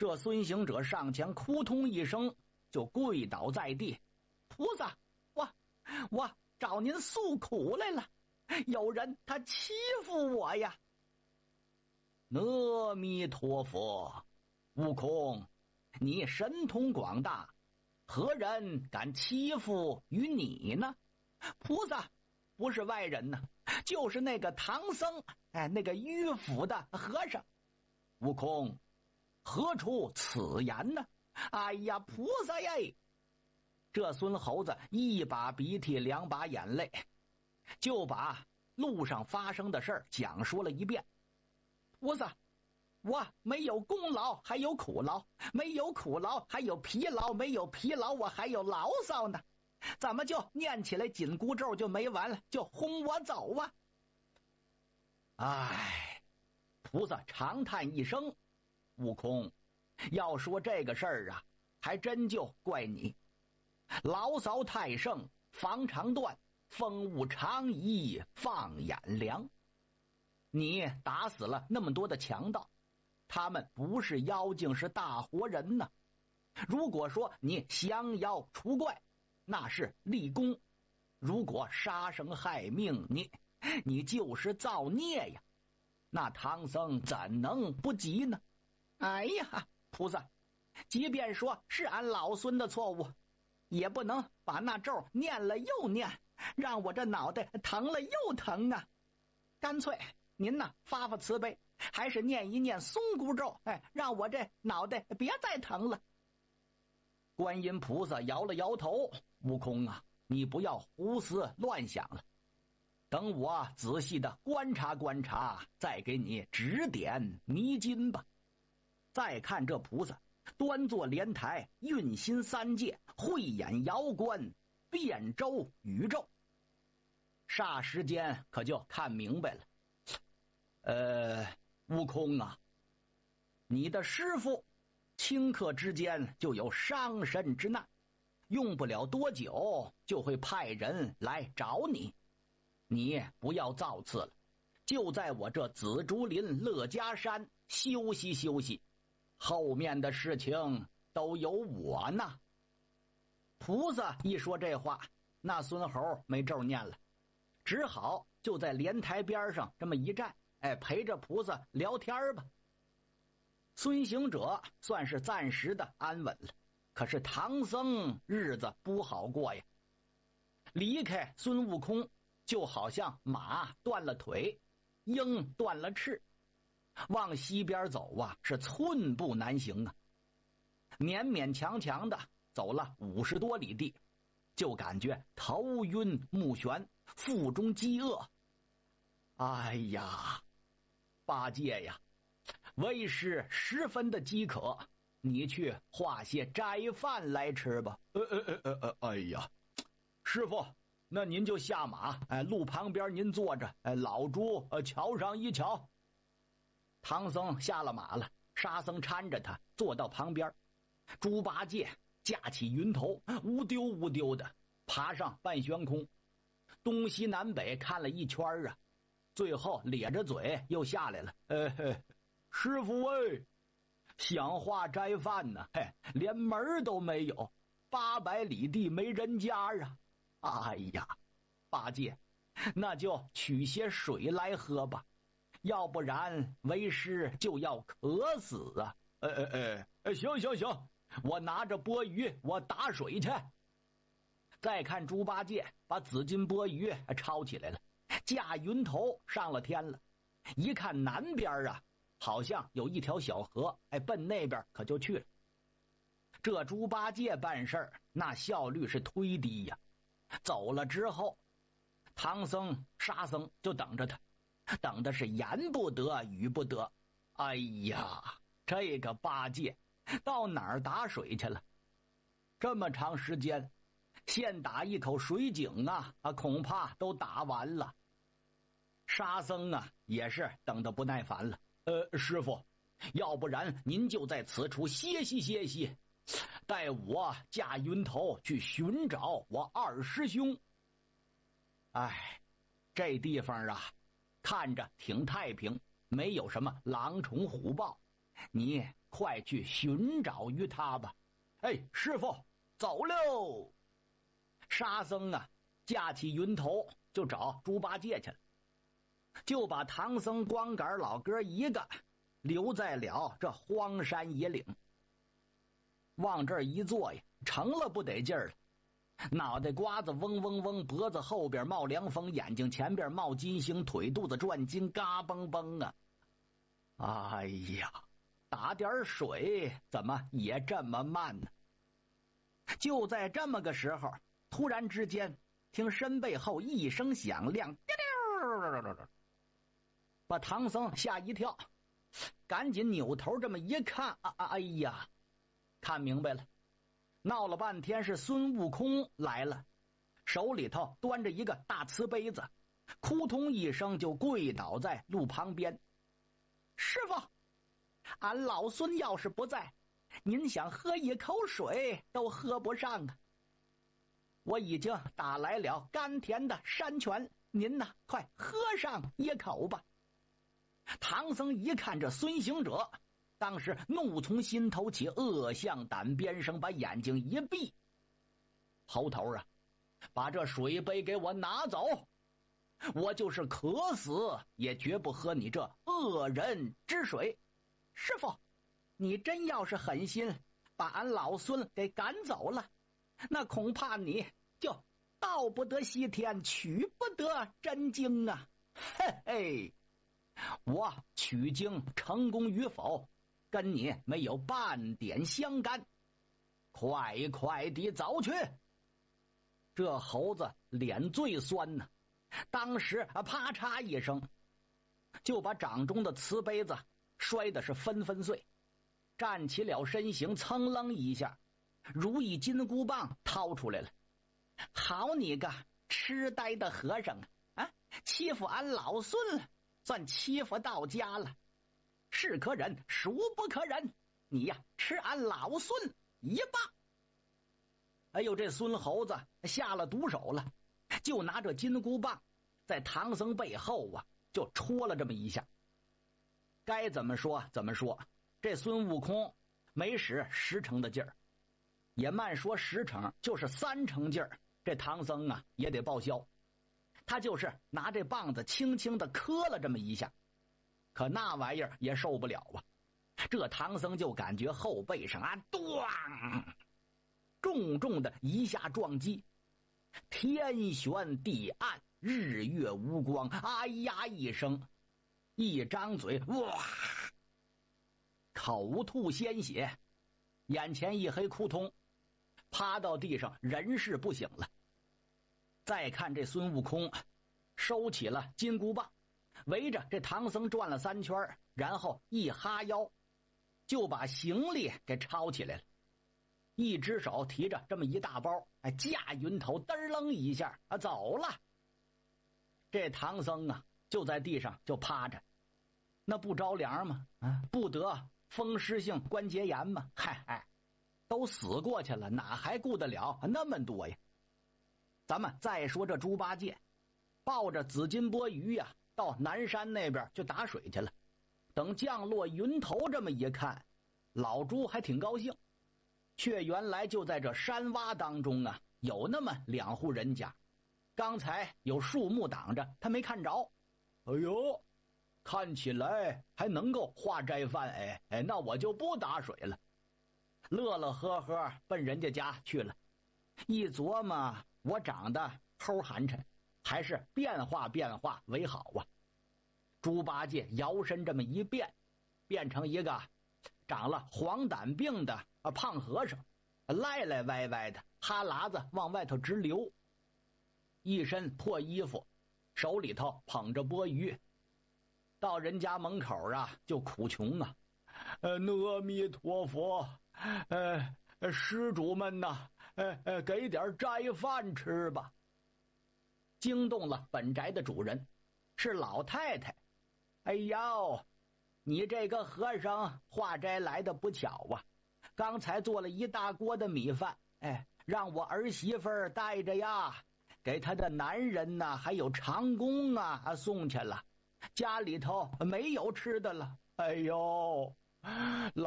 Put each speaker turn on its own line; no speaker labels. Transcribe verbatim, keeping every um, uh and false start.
这孙行者上前扑通一声就跪倒在地。菩萨，我我找您诉苦来了，有人他欺负我呀。阿弥陀佛，悟空，你神通广大，何人敢欺负于你呢？菩萨，不是外人呢，就是那个唐僧，哎，那个迂腐的和尚。悟空，何出此言呢？哎呀，菩萨呀！这孙猴子一把鼻涕两把眼泪，就把路上发生的事儿讲述了一遍。菩萨，我没有功劳还有苦劳，没有苦劳还有疲劳，没有疲劳我还有牢骚呢，怎么就念起来紧箍咒就没完了，就轰我走啊？唉，菩萨长叹一声，悟空，要说这个事儿啊，还真就怪你。牢骚太盛，防肠断，风物长宜放眼量。你打死了那么多的强盗，他们不是妖精是大活人呢。如果说你降妖除怪，那是立功；如果杀生害命，你你就是造孽呀。那唐僧怎能不急呢？哎呀，菩萨，即便说是俺老孙的错误，也不能把那咒念了又念，让我这脑袋疼了又疼啊！干脆您呐发发慈悲，还是念一念松箍咒，哎，让我这脑袋别再疼了。观音菩萨摇了摇头，悟空啊，你不要胡思乱想了，等我仔细的观察观察，再给你指点迷津吧。再看这菩萨端坐莲台，运心三界，慧眼遥观，遍周宇宙。霎时间可就看明白了。呃，悟空啊，你的师父顷刻之间就有伤身之难，用不了多久就会派人来找你。你不要造次了，就在我这紫竹林乐家山休息休息，后面的事情都有我呢。菩萨一说这话，那孙猴没咒念了，只好就在莲台边上这么一站，哎，陪着菩萨聊天吧。孙行者算是暂时的安稳了，可是唐僧日子不好过呀。离开孙悟空，就好像马断了腿，鹰断了翅，往西边走啊，是寸步难行啊。勉勉强强的走了五十多里地，就感觉头晕目眩，腹中饥饿。哎呀，八戒呀，为师十分的饥渴，你去化些斋饭来吃吧。呃呃呃呃呃，哎呀，师傅，那您就下马，哎，路旁边您坐着，哎，老猪呃瞧上一瞧。唐僧下了马了，沙僧搀着他坐到旁边，猪八戒架起云头，乌丢乌丢的爬上半悬空，东西南北看了一圈啊，最后咧着嘴又下来了。呃，师傅哎，想化斋饭呢，嘿，连门都没有，八百里地没人家啊！哎呀，八戒，那就取些水来喝吧，要不然为师就要渴死啊！呃呃呃，行行行，我拿着钵盂，我打水去。再看猪八戒把紫金钵盂抄起来了，驾云头上了天了。一看南边啊，好像有一条小河，哎，奔那边可就去了。这猪八戒办事儿那效率是忒低呀。走了之后，唐僧沙僧就等着他，等的是言不得语不得。哎呀，这个八戒到哪儿打水去了？这么长时间，现打一口水井啊，啊，恐怕都打完了。沙僧啊，也是等得不耐烦了。呃，师傅，要不然您就在此处歇息歇息，待我驾云头去寻找我二师兄。哎，这地方啊，看着挺太平，没有什么狼虫虎豹， 你快去寻找于他吧。哎，师傅，走喽！沙僧啊，架起云头就找猪八戒去了，就把唐僧、光杆老哥一个留在了这荒山野岭。往这儿一坐呀，成了不得劲儿了，脑袋瓜子嗡嗡嗡，脖子后边冒凉风，眼睛前边冒金星，腿肚子转筋，嘎嘣嘣啊！哎呀，打点水怎么也这么慢呢？就在这么个时候，突然之间听身背后一声响亮，把唐僧吓一跳，赶紧扭头这么一看，啊啊！哎呀，看明白了，闹了半天是孙悟空来了，手里头端着一个大瓷杯子，扑通一声就跪倒在路旁边。师傅，俺老孙要是不在，您想喝一口水都喝不上啊！我已经打来了甘甜的山泉，您呐，快喝上一口吧。唐僧一看这孙行者，当时怒从心头起，恶向胆边生，把眼睛一闭：猴头啊，把这水杯给我拿走！我就是渴死也绝不喝你这恶人之水。师傅，你真要是狠心把俺老孙给赶走了，那恐怕你就到不得西天，取不得真经啊！嘿嘿，我取经成功与否，跟你没有半点相干，快快地走去！这猴子脸最酸呢，当时啊啪嚓一声，就把掌中的瓷杯子摔的是纷纷碎，站起了身形，噌楞一下，如意金箍棒掏出来了。好你个痴呆的和尚啊！欺负俺老孙了，算欺负到家了，是可忍孰不可忍！你呀，吃俺老孙一棒！哎呦，这孙猴子下了毒手了，就拿着金箍棒在唐僧背后啊就戳了这么一下。该怎么说怎么说，这孙悟空没使十成的劲儿，也慢说十成，就是三成劲儿，这唐僧啊也得报销。他就是拿这棒子轻轻的磕了这么一下，可那玩意儿也受不了啊！这唐僧就感觉后背上啊，咣，重重的一下撞击，天旋地暗，日月无光，哎呀一声，一张嘴，哇，口吐鲜血，眼前一黑，扑通趴到地上，人事不省了。再看这孙悟空收起了金箍棒，围着这唐僧转了三圈，然后一哈腰就把行李给抄起来了，一只手提着这么一大包，哎，架云头嘚楞一下啊走了。这唐僧啊就在地上就趴着，那不着凉吗？啊，不得风湿性关节炎吗？嗨嗨，都死过去了，哪还顾得了那么多呀？咱们再说这猪八戒，抱着紫金钵盂呀，到南山那边去打水去了。等降落云头这么一看，老猪还挺高兴，却原来就在这山洼当中啊，有那么两户人家，刚才有树木挡着，他没看着。哎呦，看起来还能够化斋饭，哎哎，那我就不打水了。乐乐呵呵奔人家家去了。一琢磨，我长得齁寒碜，还是变化变化为好啊！猪八戒摇身这么一变，变成一个长了黄疸病的胖和尚，赖赖歪歪的，哈喇子往外头直流，一身破衣服，手里头捧着钵盂，到人家门口啊就苦穷啊，呃，阿弥陀佛，呃，施主们呐，呃呃，给点斋饭吃吧。惊动了本宅的主人，是老太太。哎呦，你这个和尚化斋来的不巧啊，刚才做了一大锅的米饭，哎，让我儿媳妇儿带着呀，给他的男人呐、啊，还有长工啊送去了，家里头没有吃的了。哎呦， 老